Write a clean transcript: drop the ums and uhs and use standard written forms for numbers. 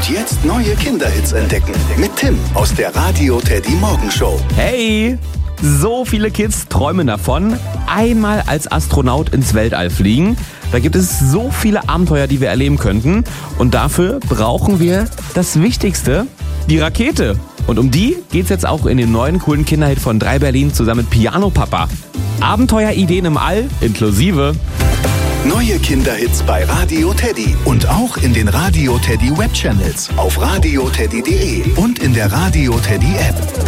jetzt neue Kinderhits entdecken. Mit Tim aus der Radio Teddy Morgenshow. Hey! So viele Kids träumen davon, einmal als Astronaut ins Weltall fliegen. Da gibt es so viele Abenteuer, die wir erleben könnten. Und dafür brauchen wir das Wichtigste, die Rakete. Und um die geht's jetzt auch in dem neuen coolen Kinderhit von 3 Berlin zusammen mit Piano Papa. Abenteuerideen im All inklusive Neue Kinderhits bei Radio Teddy und auch in den Radio Teddy Webchannels auf radioteddy.de und in der Radio Teddy App.